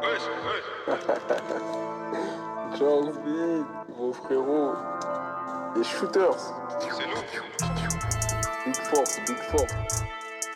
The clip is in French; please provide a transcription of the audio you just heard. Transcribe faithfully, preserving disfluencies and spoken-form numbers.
Wesh, wesh. Janvi, mon frérot. Les shooters. C'est nous. Big force, big force.